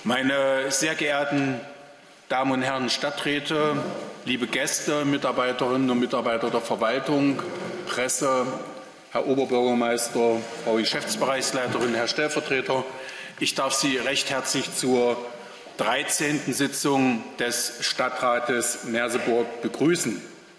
Meine sehr geehrten Damen und Herren Stadträte, liebe Gäste, Mitarbeiterinnen und Mitarbeiter der Verwaltung, Presse, Herr Oberbürgermeister, Frau Geschäftsbereichsleiterin, Herr Stellvertreter, ich darf Sie recht herzlich zur 13. Sitzung des Stadtrates Merseburg begrüßen.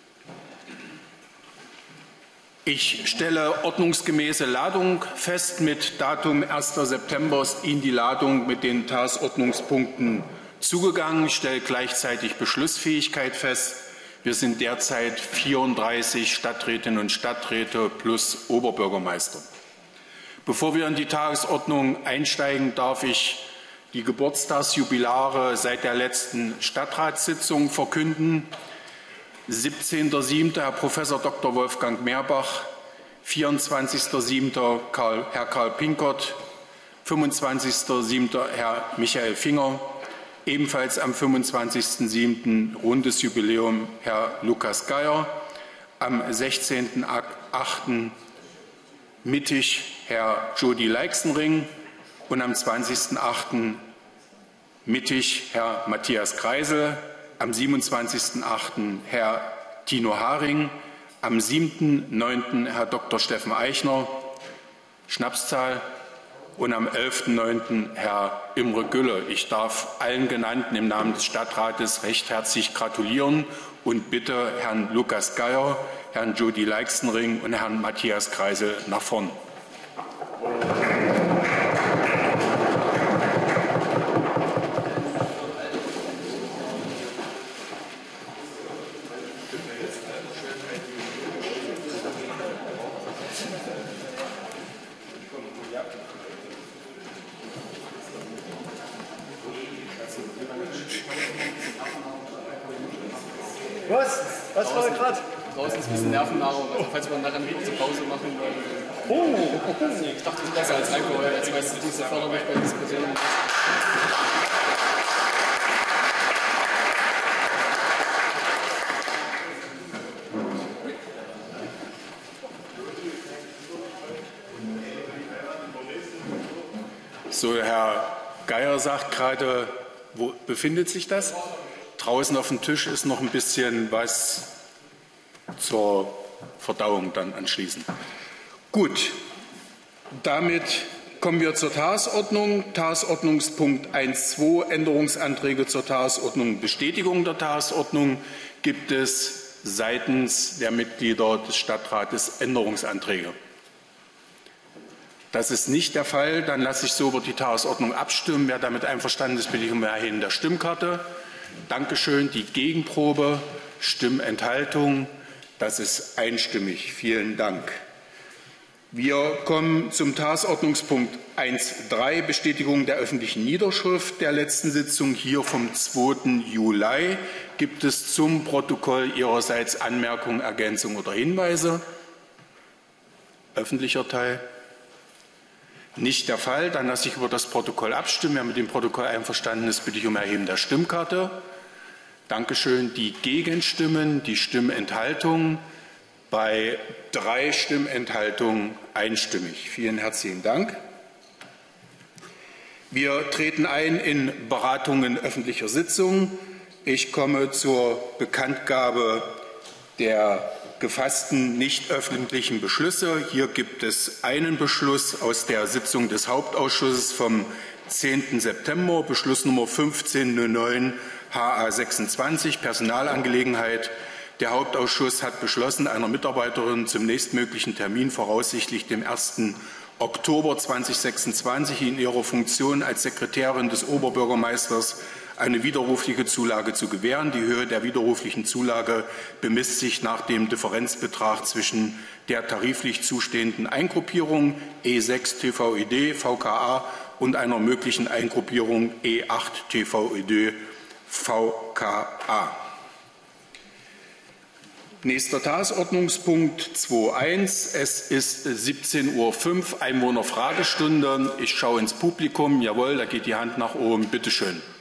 Ich stelle ordnungsgemäße Ladung fest. Mit Datum 1. September ist Ihnen die Ladung mit den Tagesordnungspunkten zugegangen. Ich stelle gleichzeitig Beschlussfähigkeit fest. Wir sind derzeit 34 Stadträtinnen und Stadträte plus Oberbürgermeister. Bevor wir in die Tagesordnung einsteigen, darf ich die Geburtstagsjubilare seit der letzten Stadtratssitzung verkünden. 17.07. Herr Prof. Dr. Wolfgang Meerbach, 24.07. Herr Karl Pinkert, 25.07. Herr Michael Finger, ebenfalls am 25.07. rundes Jubiläum Herr Lukas Geier, am 16.08. mittig Herr Jody Leixenring und am 20.08. mittig Herr Matthias Kreisel, am 27.08. Herr Tino Haring, am 7.09. Herr Dr. Steffen Eichner, Schnapszahl, und am 11.09. Herr Imre Gülle. Ich darf allen Genannten im Namen des Stadtrates recht herzlich gratulieren und bitte Herrn Lukas Geier, Herrn Jody Leixenring und Herrn Matthias Kreisel nach vorn. Was war gerade? Draußen ist ein bisschen Nervennahrung, also falls wir nachher eine kurze Pause machen wollen. Ich dachte, das ist besser als Alkohol, jetzt weißt du, diese Förderung bei Diskussionen. So, Herr Geier sagt gerade, wo befindet sich das? Draußen auf dem Tisch ist noch ein bisschen was zur Verdauung dann anschließend. Gut, damit kommen wir zur Tagesordnung. Tagesordnungspunkt 1.2, Änderungsanträge zur Tagesordnung, Bestätigung der Tagesordnung. Gibt es seitens der Mitglieder des Stadtrates Änderungsanträge? Das ist nicht der Fall. Dann lasse ich so über die Tagesordnung abstimmen. Wer damit einverstanden ist, bitte ich um Erheben der Stimmkarte. Dankeschön. Die Gegenprobe, Stimmenthaltung, das ist einstimmig. Vielen Dank. Wir kommen zum Tagesordnungspunkt 1.3, Bestätigung der öffentlichen Niederschrift der letzten Sitzung hier vom 2. Juli. Gibt es zum Protokoll Ihrerseits Anmerkungen, Ergänzungen oder Hinweise? Öffentlicher Teil? Nicht der Fall. Dann lasse ich über das Protokoll abstimmen. Wer mit dem Protokoll einverstanden ist, bitte ich um Erheben der Stimmkarte. Dankeschön. Die Gegenstimmen, die Stimmenthaltung. Bei 3 Stimmenthaltungen einstimmig. Vielen herzlichen Dank. Wir treten ein in Beratungen öffentlicher Sitzungen. Ich komme zur Bekanntgabe der gefassten nicht öffentlichen Beschlüsse. Hier gibt es einen Beschluss aus der Sitzung des Hauptausschusses vom 10. September, Beschluss Nummer 1509 HA 26, Personalangelegenheit. Der Hauptausschuss hat beschlossen, einer Mitarbeiterin zum nächstmöglichen Termin, voraussichtlich dem 1. Oktober 2026, in ihrer Funktion als Sekretärin des Oberbürgermeisters eine widerrufliche Zulage zu gewähren. Die Höhe der widerruflichen Zulage bemisst sich nach dem Differenzbetrag zwischen der tariflich zustehenden Eingruppierung E6 TVED VKA und einer möglichen Eingruppierung E8 TVED VKA. Nächster Tagesordnungspunkt 2.1. Es ist 17.05 Uhr, Einwohnerfragestunde. Ich schaue ins Publikum. Jawohl, da geht die Hand nach oben. Bitte schön.